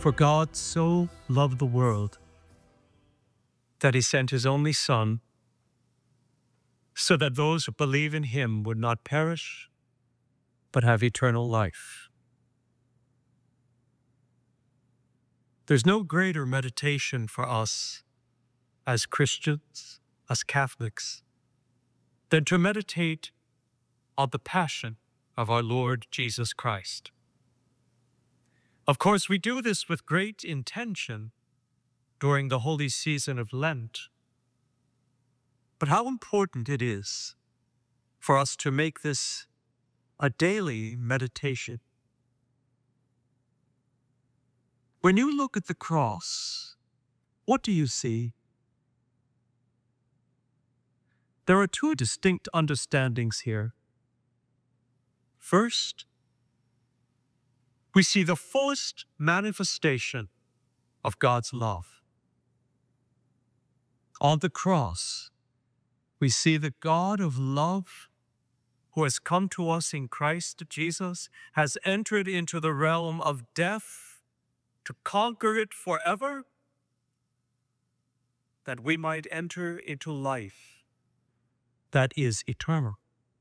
For God so loved the world that he sent his only Son, so that those who believe in him would not perish, but have eternal life. There's no greater meditation for us as Christians, as Catholics, than to meditate on the passion of our Lord Jesus Christ. Of course, we do this with great intention during the holy season of Lent. But how important it is for us to make this a daily meditation. When you look at the cross, what do you see? There are two distinct understandings here. First, we see the fullest manifestation of God's love. On the cross, we see the God of love who has come to us in Christ Jesus, has entered into the realm of death to conquer it forever, that we might enter into life that is eternal.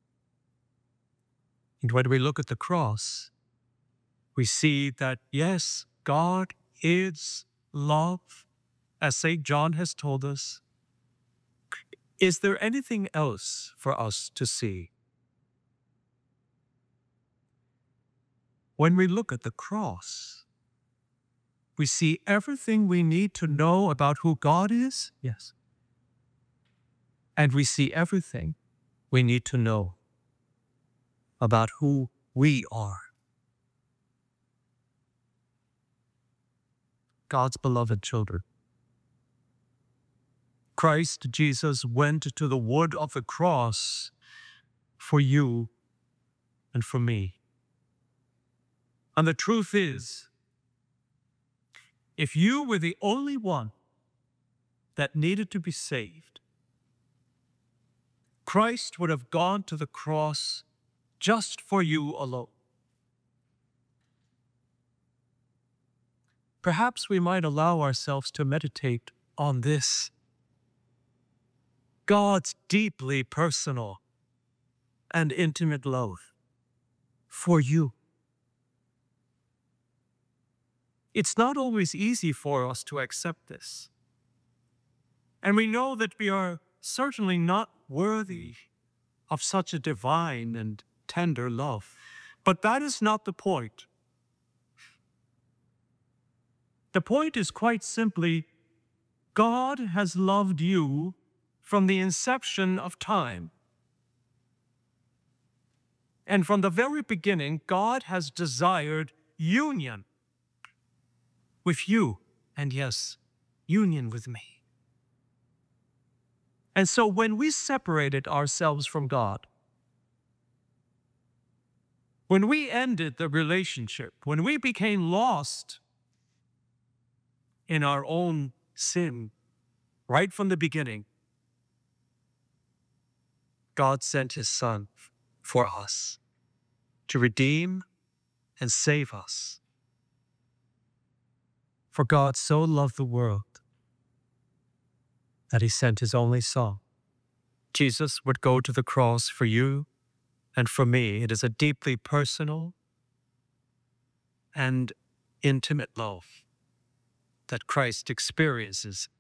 And when we look at the cross, we see that, yes, God is love, as St. John has told us. Is there anything else for us to see? When we look at the cross, we see everything we need to know about who God is, yes. And we see everything we need to know about who we are. God's beloved children. Christ Jesus went to the wood of the cross for you and for me. And the truth is, if you were the only one that needed to be saved, Christ would have gone to the cross just for you alone. Perhaps we might allow ourselves to meditate on this. God's deeply personal and intimate love for you. It's not always easy for us to accept this. And we know that we are certainly not worthy of such a divine and tender love. But that is not the point. The point is quite simply, God has loved you from the inception of time. And from the very beginning, God has desired union with you, and yes, union with me. And so when we separated ourselves from God, when we ended the relationship, when we became lost in our own sin, right from the beginning, God sent his Son for us to redeem and save us. For God so loved the world that he sent his only Son. Jesus would go to the cross for you and for me. It is a deeply personal and intimate love that Christ experiences